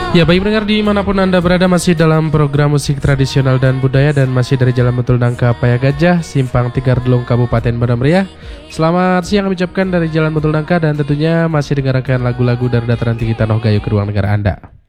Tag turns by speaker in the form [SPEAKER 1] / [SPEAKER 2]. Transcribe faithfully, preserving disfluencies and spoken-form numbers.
[SPEAKER 1] Ya, baik pendengar dimanapun Anda berada, masih dalam program musik tradisional dan budaya dan masih dari Jalan Betul Nangka Paya Gajah, Simpang Tigardelung, Kabupaten Bandar Meriah. Selamat siang kami ucapkan dari Jalan Betul Nangka dan tentunya masih dengarkan lagu-lagu dari dataran tinggi Tanah Gayo, kedua negara Anda.